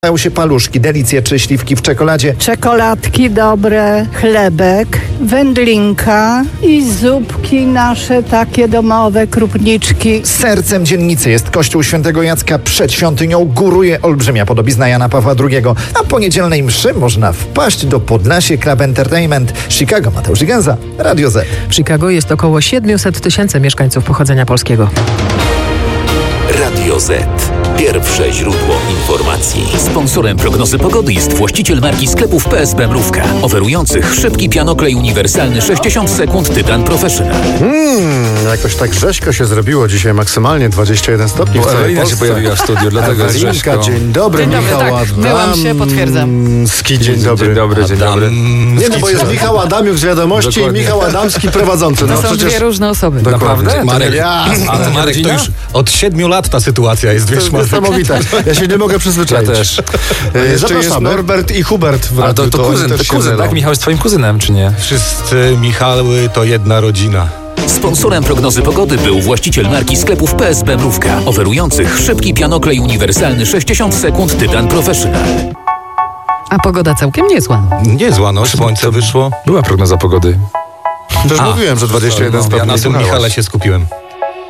Mają się paluszki, delicje czy śliwki w czekoladzie. Czekoladki dobre, chlebek, wędlinka i zupki nasze takie domowe, krupniczki. Sercem dzielnicy jest kościół Świętego Jacka. Przed świątynią góruje olbrzymia podobizna Jana Pawła II. A po niedzielnej mszy można wpaść do Podlasie Club Entertainment. Chicago, Mateusz Gęza, Radio Z. W Chicago jest około 700 000 mieszkańców pochodzenia polskiego. Radio Z. Pierwsze źródło informacji. Sponsorem prognozy pogody jest właściciel marki sklepów PSB Mrówka, oferujących szybki pianoklej uniwersalny 60 sekund Tytan Professional. Jakoś tak rzeźko się zrobiło dzisiaj, maksymalnie 21 stopni. Bo Ewelina się pojawiła w studiu, dlatego jest Ewelinka, rzeźko. dzień dobry. Dzień dobry, Michał tak, Adamski, myłam się, potwierdzam. dzień dobry. Dzień dobry, dzień dobry. Nie, no bo jest Michał Adamiuk z Wiadomości Dokładnie. i Michał Adamski prowadzący. To No są przecież dwie różne osoby. Naprawdę? Marek, Ale Marek, to już od 7 lat ta sytuacja jest, to wiesz, jest Marek. niesamowite. Ja się nie mogę Ja przyzwyczaić. też. Jeszcze jest Zapraszamy. Norbert i Hubert w Ale radiu, to oni kuzyn, też się tak? mylą. Michał jest twoim kuzynem, czy nie? Wszyscy Michały to jedna rodzina. Sponsorem prognozy pogody był właściciel marki sklepów PSB Mrówka, oferujących szybki pianoklej uniwersalny 60 sekund Tytan Professional. A pogoda całkiem niezła. Niezła, no, słońce wyszło. Była prognoza pogody. Też mówiłem, że 21 Ja stopni. na tym Słuchałaś. Michale się skupiłem.